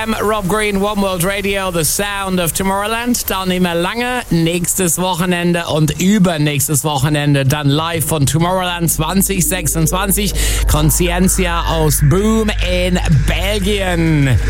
Rob Green, One World Radio, The Sound of Tomorrowland. Dann nicht mehr lange, nächstes Wochenende und übernächstes Wochenende dann live von Tomorrowland 2026. Conscientia aus Boom in Belgien.